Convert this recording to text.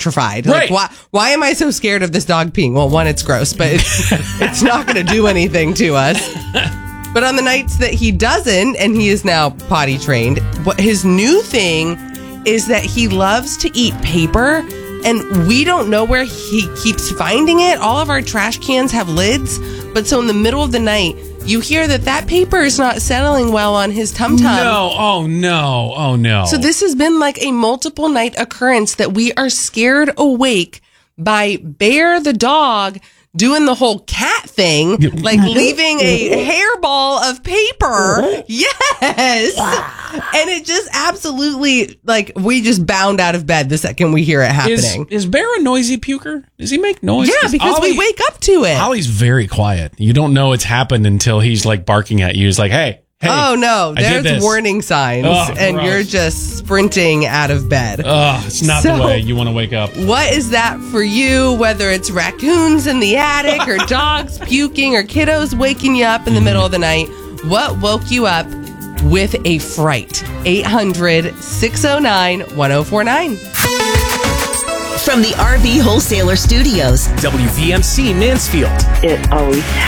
petrified. Right. Like, why am I so scared of this dog peeing? Well, one, it's gross, but it's not going to do anything to us. But on the nights that he doesn't, and he is now potty trained, his new thing is that he loves to eat paper, and we don't know where he keeps finding it. All of our trash cans have lids, but so in the middle of the night, you hear that paper is not settling well on his tum-tum. No, oh no. So this has been like a multiple night occurrence that we are scared awake by Bear the dog doing the whole cat thing, like leaving a hairball of paper. Yes. And it just absolutely, like, we just bound out of bed the second we hear it happening. Is Bear a noisy puker? Does he make noise? Yeah, because we wake up to it. Ollie's very quiet. You don't know it's happened until he's like barking at you. He's like, hey. Oh, no. There's warning signs, and gross. you're just sprinting out of bed. It's not the way you want to wake up. What is that for you, whether it's raccoons in the attic or dogs puking or kiddos waking you up in the middle of the night? What woke you up with a fright? 800-609-1049. From the RV Wholesaler Studios, WVMC Mansfield. It always